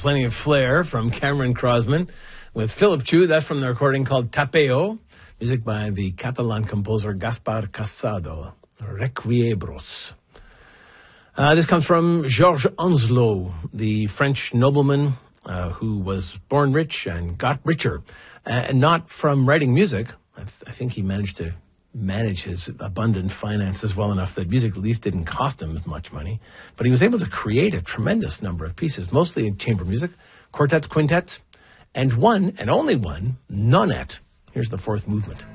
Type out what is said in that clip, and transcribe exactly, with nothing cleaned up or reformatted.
Plenty of Flair from Cameron Crosman with Philip Chu. That's from the recording called Tapeo. Music by the Catalan composer Gaspar Casado. Requiebros. Uh, this comes from Georges Onslow, the French nobleman uh, who was born rich and got richer. Uh, and not from writing music. I, th- I think he managed to manage his abundant finances well enough that music at least didn't cost him as much money. But he was able to create a tremendous number of pieces, mostly in chamber music, quartets, quintets, and one, and only one, nonette. Here's the fourth movement.